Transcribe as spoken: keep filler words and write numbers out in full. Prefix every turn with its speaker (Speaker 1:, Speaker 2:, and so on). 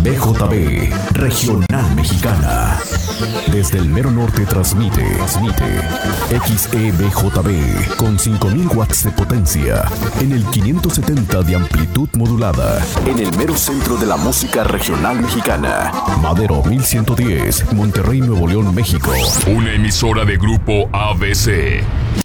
Speaker 1: B J B, Regional Mexicana. Desde el mero norte transmite, transmite X E B J B con cinco mil watts de potencia en el quinientos setenta de amplitud modulada en el mero centro de la música regional mexicana. Madero mil ciento diez, Monterrey, Nuevo León, México.
Speaker 2: Una emisora de Grupo A B C.